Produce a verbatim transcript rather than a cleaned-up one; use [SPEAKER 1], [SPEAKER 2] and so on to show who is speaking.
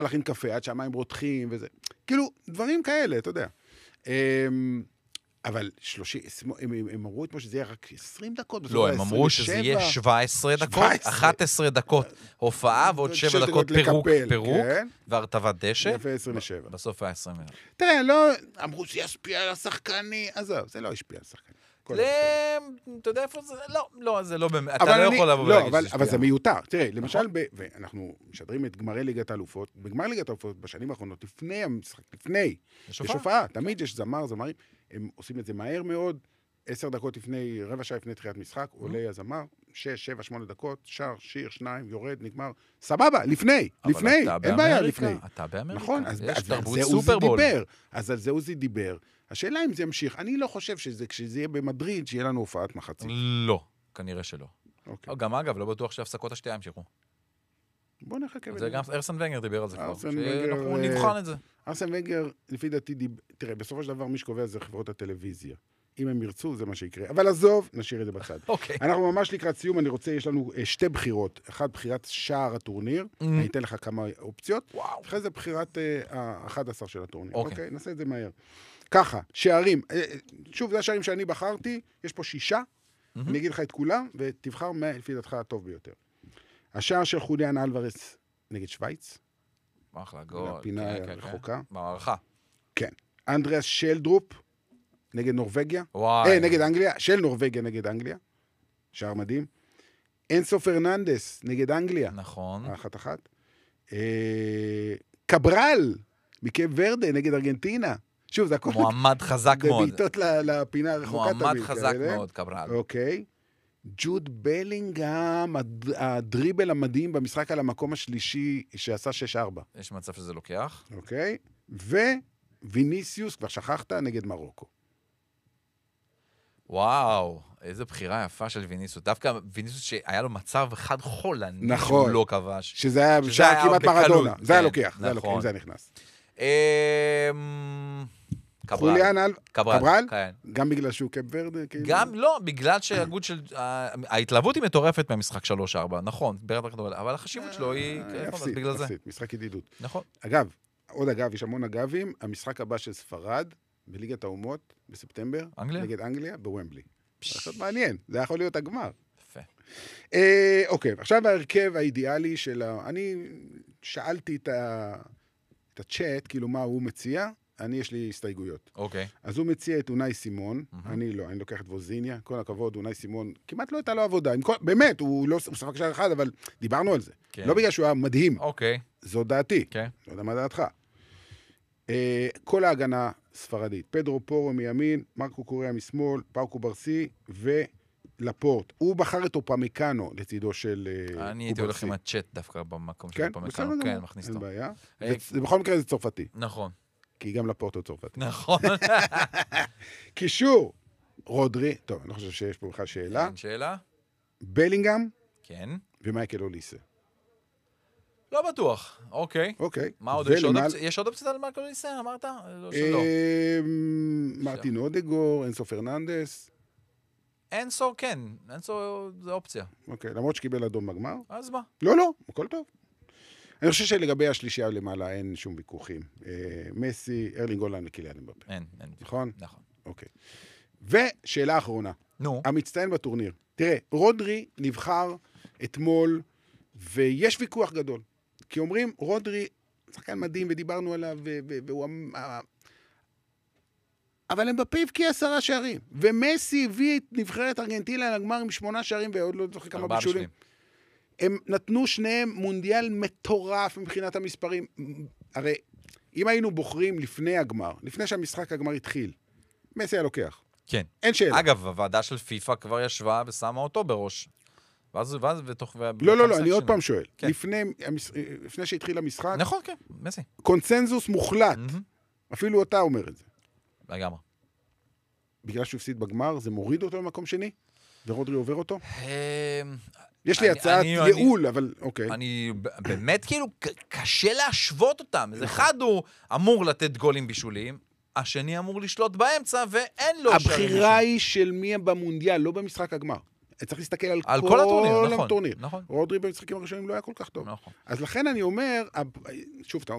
[SPEAKER 1] להכין קפה, עד שהמים רותחים וזה. כאילו, דברים כאלה, אתה יודע. אבל שלושים, הם אמרו אתמול שזה יהיה רק עשרים דקות.
[SPEAKER 2] לא, הם אמרו שזה יהיה שבע עשרה דקות, אחת עשרה דקות הופעה, ועוד שבע דקות פירוק, פירוק, והרטבת דשא.
[SPEAKER 1] יפה עשרים ושבע.
[SPEAKER 2] בסוף היה עשרים ושבע.
[SPEAKER 1] תראה, לא, אמרו שישפיע על השחקני, אז זה לא השפיע על השחקני.
[SPEAKER 2] אתה יודע איפה זה? לא, לא, זה לא באמת, אתה לא יכול לבוא ולהגיד שזה השפיע.
[SPEAKER 1] אבל זה מיותר. תראה, למשל, ואנחנו משדרים את גמרי ליגת האלופות, בגמר ליגת האלופות, בשנים האחרונות, לפני המשחק, לפני, יש הופעה, תמיד יש זמר, זמרים, הם עושים את זה מהר מאוד, עשר דקות לפני, רבע שעה לפני תחילת משחק, עולה הזמר, שש, שבע, שמונה דקות, שר, שיר, שניים, יורד, נגמר, סבבה, לפני, לפני, אין בעיה לפני.
[SPEAKER 2] אתה באמריקה,
[SPEAKER 1] נכון, אז
[SPEAKER 2] יש תרבות
[SPEAKER 1] זה עוזי
[SPEAKER 2] סופרבול.
[SPEAKER 1] דיבר, אז על זה עוזי דיבר. השאלה אם זה ימשיך, אני לא חושב שזה, כשזה יהיה במדריד, שיהיה לנו הופעת מחצית.
[SPEAKER 2] לא, כנראה שלא. גם אגב, לא בטוח שהפסקות השתייה ימשיכו.
[SPEAKER 1] בוא נחכה.
[SPEAKER 2] זה גם ארסן ונגר דיבר על זה כבר, שאנחנו נבחן את זה.
[SPEAKER 1] ארסן ונגר, לפי דעתי, תראה, בסופו של דבר מי שקובע זה חברות הטלוויזיה. אם הם ירצו, זה מה שיקרה. אבל עזוב, נשאיר את זה בצד. אנחנו ממש לקראת סיום, אני רוצה, יש לנו שתי בחירות. אחת, בחירת שער הטורניר, אני אתן לך כמה אופציות. אחרי זה בחירת ה-אחד עשר של הטורניר. אוקיי, נעשה את זה מהר. ככה, שערים. שוב, זה השערים שאני בחרתי, יש פה שישה, אני אגיד לך את כולם, ותבחר מה לפי דעתך הטוב ביותר. השער של חוליאן אלוורס נגד שוויץ.
[SPEAKER 2] אחלה, גול.
[SPEAKER 1] הפינה רחוקה.
[SPEAKER 2] במערכה.
[SPEAKER 1] כן. אנדריאס שלדרופ נגד נורווגיה.
[SPEAKER 2] וואי.
[SPEAKER 1] אה, נגד אנגליה. של נורווגיה נגד אנגליה. שער מדהים. אנסו פרננדס נגד אנגליה.
[SPEAKER 2] נכון.
[SPEAKER 1] אחת אחת. קברל מקייב ורדה נגד ארגנטינה. שוב, זה הכל...
[SPEAKER 2] מועמד חזק מאוד.
[SPEAKER 1] זה בעיטות לפינה הרחוקה.
[SPEAKER 2] מועמד חזק מאוד, קברל.
[SPEAKER 1] אוקיי. ג'וד בלינגהם, הדריבל המדהים במשחק על המקום השלישי שעשה שש ארבע.
[SPEAKER 2] יש מצב שזה לוקח.
[SPEAKER 1] אוקיי. וויניסיוס, כבר שכחת, נגד מרוקו.
[SPEAKER 2] וואו, איזו בחירה יפה של ויניסיוס. דווקא ויניסיוס שהיה לו מצב אחד חולני,
[SPEAKER 1] נכון.
[SPEAKER 2] שהוא לא כבש.
[SPEAKER 1] שזה היה בשעה כמעט מרדונה. זה היה לוקח, זה היה לוקח, אם זה היה נכנס. חוליאן על קברל? גם בגלל שהוא קאפ ורדה?
[SPEAKER 2] גם לא, בגלל שההגות של... ההתלהבות היא מטורפת מהמשחק שלוש ארבע, נכון, אבל החשיבות שלו היא... בגלל זה.
[SPEAKER 1] משחק ידידות.
[SPEAKER 2] נכון.
[SPEAKER 1] אגב, עוד אגב, יש המון אגבים, המשחק הבא של ספרד, בליגת האומות, בספטמבר, נגד אנגליה, בוומבלי. זה מעניין, זה יכול להיות הגמר.
[SPEAKER 2] יפה.
[SPEAKER 1] אוקיי, עכשיו ההרכב האידיאלי של... אני שאלתי את הצ'אט, כאילו מה הוא מציע, אני, יש לי הסתייגויות.
[SPEAKER 2] אוקיי.
[SPEAKER 1] אז הוא מציע את אונאי סימון, אני לא, אני לוקח את ווזיניה, כל הכבוד, אונאי סימון, כמעט לא הייתה לו עבודה, באמת, הוא לא שחק שער אחד, אבל דיברנו על זה. לא בגלל שהוא היה מדהים.
[SPEAKER 2] אוקיי.
[SPEAKER 1] זו דעתי.
[SPEAKER 2] כן.
[SPEAKER 1] לא יודע מה דעתך. כל ההגנה ספרדית, פדרו פורו מימין, מרקו קוריאה משמאל, פאוקו ברסי ולפורט. הוא בחר את אופמקאנו לצידו של קוברסי.
[SPEAKER 2] אני הייתי הולך עם הצ'אט דווקא במקום של אופמקאנו. כן, מכניס אותו.
[SPEAKER 1] אין בעיה. בכל מקרה זה צרפתי.
[SPEAKER 2] נכון.
[SPEAKER 1] כי גם לפורט הוא צרפתי.
[SPEAKER 2] נכון.
[SPEAKER 1] קישור, רודרי, טוב, אני לא חושב שיש פה בכלל שאלה.
[SPEAKER 2] אין שאלה?
[SPEAKER 1] בלינגהם.
[SPEAKER 2] כן.
[SPEAKER 1] ומייקל אוליסה.
[SPEAKER 2] לא בטוח, אוקיי.
[SPEAKER 1] אוקיי.
[SPEAKER 2] מה עוד? יש עוד אופציה על מייקל אוליסה, אמרת? לא שלא.
[SPEAKER 1] מרטין אודגור, אנסו פרננדס.
[SPEAKER 2] אנסו, כן. אנסו זה אופציה.
[SPEAKER 1] אוקיי, למרות שקיבל אדום בגמר.
[SPEAKER 2] אז מה?
[SPEAKER 1] לא, לא, הכל טוב. אני חושב שלגבי השלישייה למעלה אין שום ויכוחים. מסי, ארלינג הולנד וקיליאן אמבפה.
[SPEAKER 2] אין, אין.
[SPEAKER 1] נכון?
[SPEAKER 2] נכון.
[SPEAKER 1] אוקיי. ושאלה אחרונה.
[SPEAKER 2] נו.
[SPEAKER 1] המצטיין בטורניר. תראה, רודרי נבחר אתמול, ויש ויכוח גדול. כי אומרים, רודרי, שחקן מדהים, ודיברנו עליו, והוא... אבל אמבפה הבקיע עשרה שערים. ומסי הביא את נבחרת ארגנטינה לגמר עם שמונה שערים, ועוד לא זוכר כמה בישולים. הם נתנו שניהם מונדיאל מטורף מבחינת המספרים. הרי אם היינו בוחרים לפני הגמר, לפני שהמשחק הגמר התחיל, מסי היה לוקח.
[SPEAKER 2] כן.
[SPEAKER 1] אין שאלה.
[SPEAKER 2] אגב, הוועדה של פיפה כבר ישבה ושמה אותו בראש. ואז, ואז, ותוך...
[SPEAKER 1] לא, לא, לא, אני עוד פעם שואל. לפני, לפני שהתחיל המשחק...
[SPEAKER 2] נכון, כן, מסי.
[SPEAKER 1] קונצנזוס מוחלט. אפילו אתה אומר את זה.
[SPEAKER 2] לגמרי.
[SPEAKER 1] בגלל שהוא הפסיד בגמר, זה מוריד אותו למקום שני? ורודרי עובר אותו? יש לי הצעת ייעול, אבל אוקיי.
[SPEAKER 2] אני באמת כאילו, קשה להשוות אותם. אחד הוא אמור לתת גולים בישולים, השני אמור לשלוט באמצע, ואין לו...
[SPEAKER 1] הבחירה היא של מי במונדיאל, לא במשחק הגמר. צריך להסתכל על כל הטורניר. רודרי במשחקים הראשונים לא היה כל כך טוב. אז לכן אני אומר, שוב,